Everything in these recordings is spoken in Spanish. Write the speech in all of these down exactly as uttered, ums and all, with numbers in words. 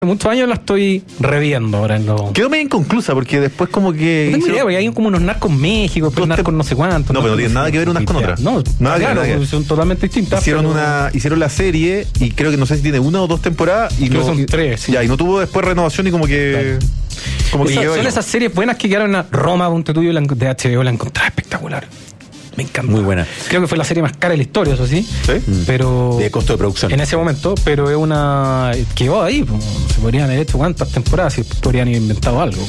muchos años la estoy reviendo ahora en los... Quedó medio inconclusa porque después como que... No tengo hizo... idea, porque hay como unos narcos México, después narcos no sé cuántos. No, pero no tienen nada que ver unas con otras. No, nada claro, que ver, son totalmente distintas. Hicieron pero... una hicieron la serie y creo que no sé si tiene una o dos temporadas y creo no, son y, tres, sí. Ya, y no tuvo después renovación y como que... Claro. Como que Esa, quedó son ahí. esas series buenas que quedaron a Roma, ponte tuyo, de H B O, la encontraba espectacular. Me encanta. Muy buena. Creo que fue la serie más cara de la historia, eso sí. ¿Sí? Pero de costo de producción. En ese momento, pero es una... Quedó ahí. Pues, se podrían haber hecho cuántas temporadas y podrían haber inventado algo.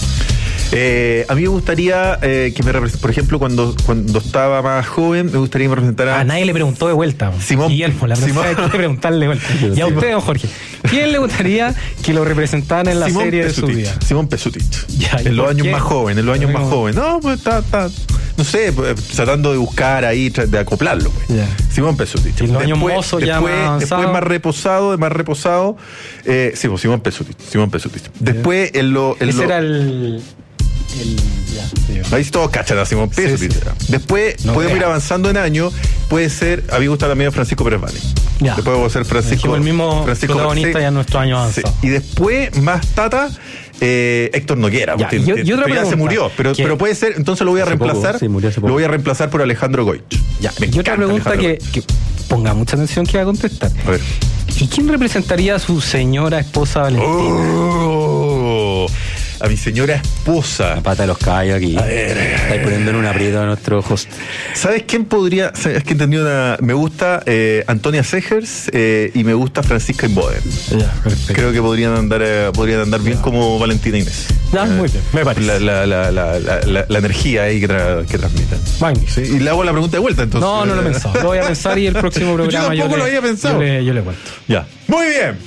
Eh, a mí me gustaría eh, que me representara, por ejemplo, cuando, cuando estaba más joven, me gustaría que me representara... A nadie le preguntó de vuelta. Simón. Guillermo, la Simón. hay que preguntarle de vuelta. Y a usted, don Jorge, ¿quién le gustaría que lo representaran en la Simón serie Pesutich, de su vida? Simón Pesutich. Ya, en los por años qué? más jóvenes, en los años más jóvenes. No, pues está, está, no sé, pues, tratando de buscar ahí, de acoplarlo. Pues. Ya. Simón Pesutich. Y en los años Después- mozos ya después, más avanzado. después más reposado, de más reposado. Eh, sí, pues Simón Pesutich. Simón Pesutich. Después en lo... En Ese lo era el... el ya, sí. Ahí todos cachan a Simón Pesutich. sí. Después No podemos crea. ir avanzando en años. Puede ser, a mí me gusta también Francisco Pérez Vale. Ya. Después puedo ser Francisco. Dijimos el mismo Francisco protagonista sí. ya en nuestros años Sí. avanzados. Y después, más tata, eh, Héctor Noguera. Ya, porque y- y otra pero ya se pregunta, murió. Pero, que- pero puede ser, entonces lo voy a Hace poco, reemplazar. sí, murió hace poco. Lo voy a reemplazar por Alejandro Goich. Ya. Me Y otra encanta pregunta Alejandro que, Goich. que ponga mucha atención que va a contestar. A ver. ¿Y quién representaría a su señora esposa Valentina? Oh, a mi señora esposa. La pata de los caballos aquí. A ver. Estáis poniendo en un aprieto a nuestro host. ¿Sabes quién podría? Es que entendí una. Me gusta eh, Antonia Segers eh, y me gusta Francisca Inboden. Ya, perfecto. Creo que podrían andar eh, podrían andar bien como Valentina Inés. Ya, muy bien, me parece. La, la, la, la, la, la, la energía ahí que, tra, que transmiten. Magnífico. Sí, y le hago la pregunta de vuelta entonces. No, no lo he pensado. Lo voy a pensar y el próximo programa Yo tampoco le, lo había pensado. Yo le, yo le cuento. Ya. Muy bien.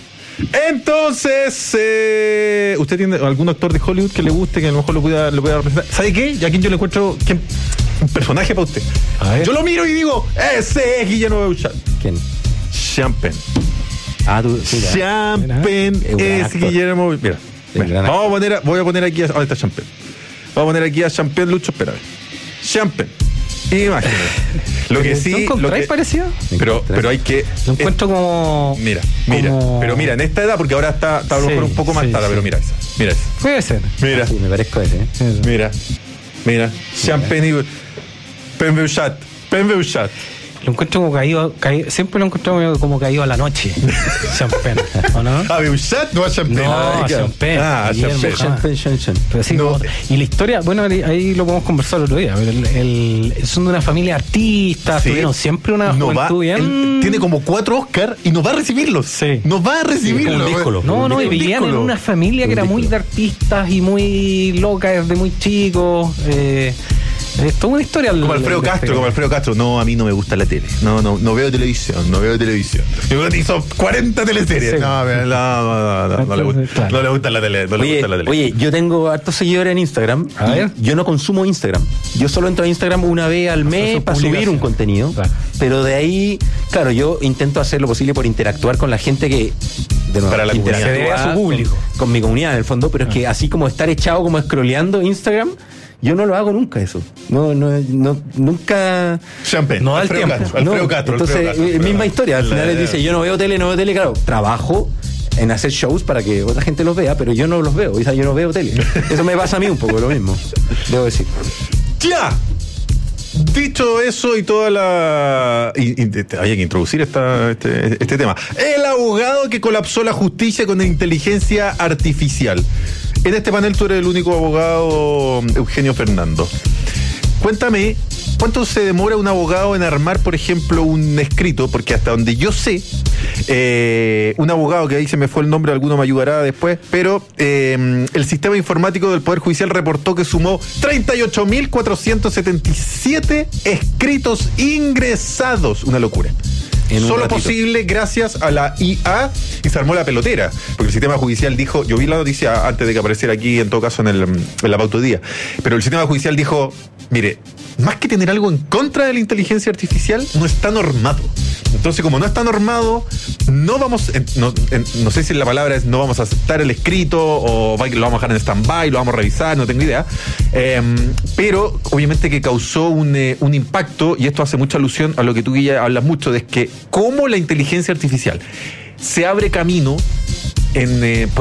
Entonces, eh, ¿usted tiene algún actor de Hollywood que le guste, que a lo mejor lo pueda, lo pueda representar? ¿Sabe qué? ¿Y a quién yo le encuentro quién? Un personaje para usted? A ver. Yo lo miro y digo, ese es Guillermo Beuchat. ¿Quién? Champagne. Ah, tú. Sí, ya. Champagne Es un gran es actor. Guillermo. Mira, Es un mira, gran vamos a poner, a- voy a poner aquí a, ¿dónde está Champagne? Vamos a poner aquí a Champagne, Lucho, espérame. Champagne. Imagínate. Lo que ¿Lo sí. Lo encontráis que, parecido? pero, pero hay que. Lo encuentro como... Mira, mira, como- pero mira, en esta edad, porque ahora está, está a lo Sí, mejor un poco más sí, tarde, sí. pero mira esa, mira esa, Puede ser. mira, Sí, me parezco a ese. ¿eh? mira, mira, Champagne y Penbeuchat, Penbeuchat. Lo encuentro como caído, caído siempre lo encuentro como caído a la noche. Champagne, ¿o no? ¿A Beuchat no a Champagne? No, Ah, claro. Champagne. Ah, Guillermo Champagne. Champagne. Champagne, champagne. Pero sí, No. como- y la historia, bueno, ahí- ahí lo podemos conversar el otro día. pero El, el- son de una familia artista, Sí. tuvieron siempre una No va, juventud bien. él tiene como cuatro Oscar y no va a recibirlos. Sí. No va a Sí, recibirlos. como un díscolo. No, no, y Un vivían en díscolo. una familia que era muy de artistas y muy loca desde muy chicos. Eh, es toda una historia. Como el- Alfredo el- Castro, como Alfredo Castro. No, a mí no me gusta la tele. No, no, no veo televisión, no veo televisión. Yo hizo cuarenta teleseries. Sí. No, no, no, no, no, no le gusta, Claro. no le gusta la tele, no le Oye, gusta la tele. oye, yo tengo hartos seguidores en Instagram. A y ver. Yo no consumo Instagram. Yo solo entro a Instagram una vez al mes sus para subir un publicaciones. contenido. Claro. Pero de ahí, claro, yo intento hacer lo posible por interactuar con la gente que de nuevo, Para la interactúa comunidad. Se debe a su público. Con, con mi comunidad en el fondo, pero es que así como estar echado como scrolleando Instagram, yo no lo hago nunca eso. No, no, no nunca. Champagne. No da el Alfredo tiempo. Castro, Alfredo No, Castro. entonces, Alfredo Castro, eh, Alfredo misma Castro. historia. Al final La- él dice, yo no veo tele, no veo tele. Claro, trabajo en hacer shows para que otra gente los vea, pero yo no los veo. O sea, yo no veo tele. Eso me pasa a mí un poco lo mismo, debo decir. ¡Ya! Dicho eso y toda la... y- y te- había que introducir esta, este, este tema. El abogado que colapsó la justicia con inteligencia artificial. En este panel tú eres el único abogado, Eugenio Fernando. Cuéntame, ¿cuánto se demora un abogado en armar, por ejemplo, un escrito? Porque hasta donde yo sé, eh, un abogado, que ahí se me fue el nombre, alguno me ayudará después, pero eh, el sistema informático del Poder Judicial reportó que sumó treinta y ocho mil cuatrocientos setenta y siete escritos ingresados. Una locura. En un Solo ratito. posible gracias a la I A, y se armó la pelotera, porque el sistema judicial dijo, yo vi la noticia antes de que apareciera aquí, en todo caso en, el, en la pauta de día, pero el sistema judicial dijo, mire, más que tener algo en contra de la inteligencia artificial, no está normado. Entonces, como no está normado, no vamos, en- no, en- no sé si la palabra es no vamos a aceptar el escrito o va- lo vamos a dejar en stand-by, lo vamos a revisar, no tengo idea. Eh, pero obviamente que causó un, eh, un impacto, y esto hace mucha alusión a lo que tú, Guilla, hablas mucho, de que cómo la inteligencia artificial se abre camino en, eh, por